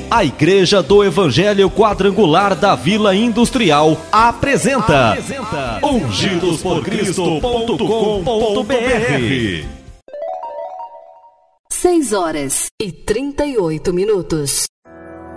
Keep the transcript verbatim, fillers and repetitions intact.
A Igreja do Evangelho Quadrangular da Vila Industrial apresenta, apresenta ungidos por cristo ponto com ponto br. seis horas e trinta e oito minutos.